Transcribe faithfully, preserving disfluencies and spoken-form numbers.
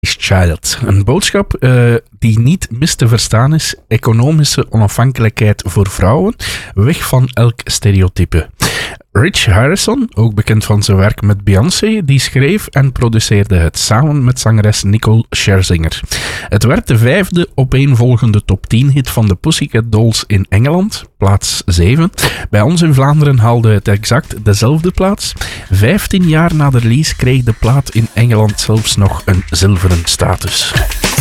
Child. Een boodschap uh, die niet mis te verstaan is. Economische onafhankelijkheid voor vrouwen. Weg van elk stereotype. Rich Harrison, ook bekend van zijn werk met Beyoncé, die schreef en produceerde het samen met zangeres Nicole Scherzinger. Het werd de vijfde opeenvolgende top tien hit van de Pussycat Dolls in Engeland, plaats zeven. Bij ons in Vlaanderen haalde het exact dezelfde plaats. Vijftien jaar na de release kreeg de plaat in Engeland zelfs nog een zilveren status.